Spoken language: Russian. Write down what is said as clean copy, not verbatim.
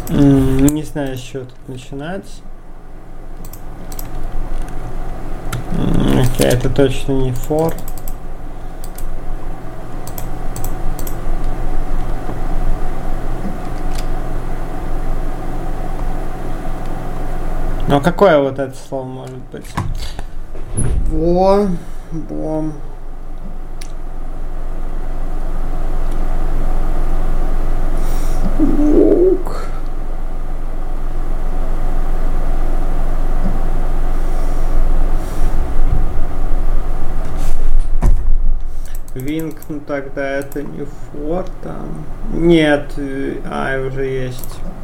Не знаю, с чего тут начинать. Окей, это точно не for. Ну, какое вот это слово может быть? Бом. Лук. Wing, ну тогда это не for там. Нет, уже есть.